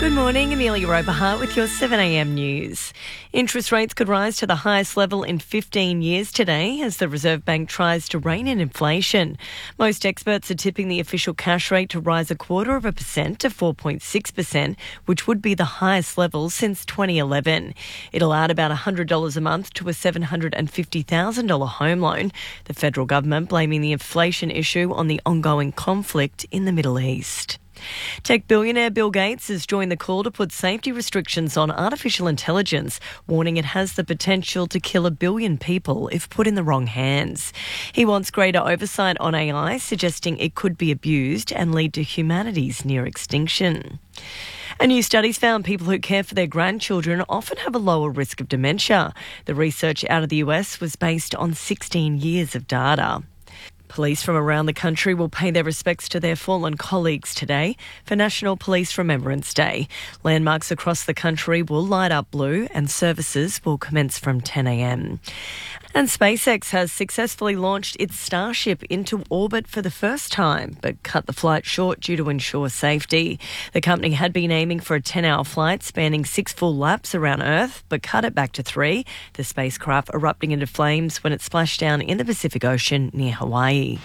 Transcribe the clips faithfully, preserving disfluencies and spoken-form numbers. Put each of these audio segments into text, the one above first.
Good morning, Amelia Oberhart with your seven a m news. Interest rates could rise to the highest level in fifteen years today as the Reserve Bank tries to rein in inflation. Most experts are tipping the official cash rate to rise a quarter of a percent to four point six percent, which would be the highest level since twenty eleven. It'll add about one hundred dollars a month to a seven hundred fifty thousand dollars home loan, the federal government blaming the inflation issue on the ongoing conflict in the Middle East. Tech billionaire Bill Gates has joined the call to put safety restrictions on artificial intelligence, warning it has the potential to kill a billion people if put in the wrong hands. He wants greater oversight on A I, suggesting it could be abused and lead to humanity's near extinction. A new study's found people who care for their grandchildren often have a lower risk of dementia. The research out of the U S was based on sixteen years of data. Police from around the country will pay their respects to their fallen colleagues today for National Police Remembrance Day. Landmarks across the country will light up blue and services will commence from ten a m. And SpaceX has successfully launched its Starship into orbit for the first time, but cut the flight short due to ensure safety. The company had been aiming for a ten-hour flight spanning six full laps around Earth, but cut it back to three, the spacecraft erupting into flames when it splashed down in the Pacific Ocean near Hawaii.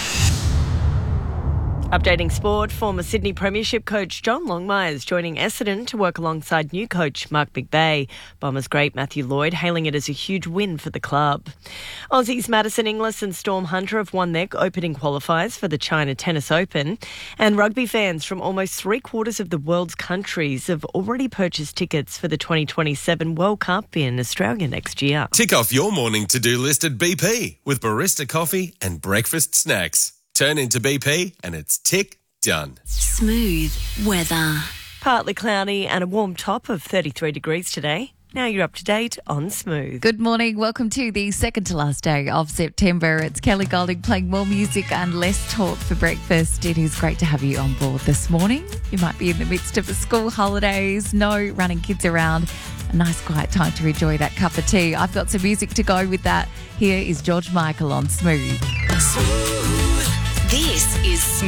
Updating sport, former Sydney Premiership coach John Longmire is joining Essendon to work alongside new coach Mark McVeigh. Bombers great Matthew Lloyd hailing it as a huge win for the club. Aussies Madison Inglis and Storm Hunter have won their opening qualifiers for the China Tennis Open. And rugby fans from almost three quarters of the world's countries have already purchased tickets for the twenty twenty-seven World Cup in Australia next year. Tick off your morning to-do list at B P with barista coffee and breakfast snacks. Turn into B P and it's tick done. Smooth weather. Partly cloudy and a warm top of thirty-three degrees today. Now you're up to date on Smooth. Good morning. Welcome to the second to last day of September. It's Kelly Golding playing more music and less talk for breakfast. It is great to have you on board this morning. You might be in the midst of the school holidays, no running kids around. A nice quiet time to enjoy that cup of tea. I've got some music to go with that. Here is George Michael on Smooth. Smooth. This is